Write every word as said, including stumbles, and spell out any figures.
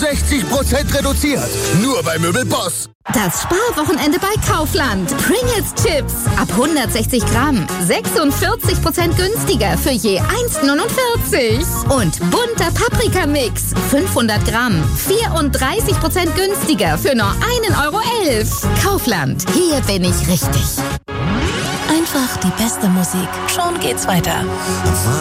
sechzig Prozent reduziert. Nur bei Möbelboss. Das Sparwochenende bei Kaufland. Pringles Chips ab hundertsechzig Gramm. sechsundvierzig Prozent günstiger für je eins Komma neunundvierzig. Und bunter Paprikamix. fünfhundert Gramm. vierunddreißig Prozent günstiger für nur ein Euro elf. Kaufland. Hier bin ich richtig. Einfach die beste Musik. Schon geht's weiter.